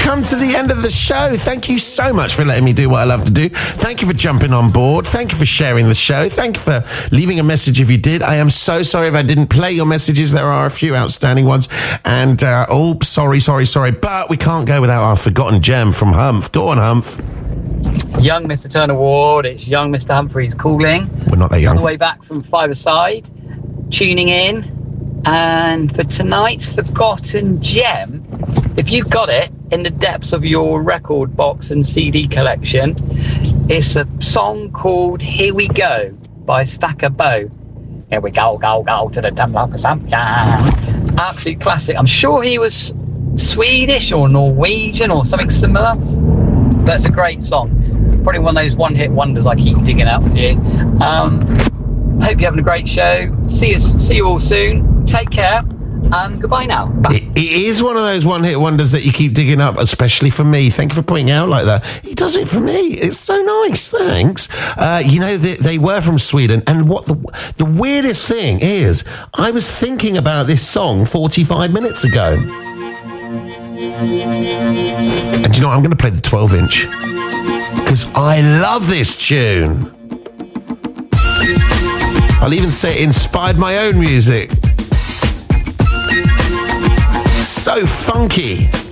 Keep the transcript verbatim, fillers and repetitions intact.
come to the end of the show. Thank you so much for letting me do what I love to do. Thank you for jumping on board. Thank you for sharing the show. Thank you for leaving a message if you did. I am so sorry if I didn't play your messages. There are a few outstanding ones. And, uh, oh, sorry, sorry, sorry. But we can't go without our forgotten gem from Humph. Go on, Humph. Young Mister Turner Ward, it's young Mister Humphreys calling. We're not that young. All the way back from Five-a-Side, tuning in. And for tonight's forgotten gem, if you've got it in the depths of your record box and C D collection, it's a song called Here We Go by Stacker Bow. Here we go, go, go to the temple of Assumption. Absolute classic. I'm sure he was Swedish or Norwegian or something similar, but it's a great song. Probably one of those one-hit wonders I keep digging out for you. Um, hope you're having a great show. See you, see you all soon. Take care, and goodbye now. Bye. It, it is one of those one-hit wonders that you keep digging up, especially for me. Thank you for pointing out like that. He does it for me. It's so nice. Thanks. Uh, you know, they, they were from Sweden, and what the the weirdest thing is, I was thinking about this song forty-five minutes ago. And you know what? I'm going to play the twelve-inch because I love this tune. I'll even say it inspired my own music. So funky.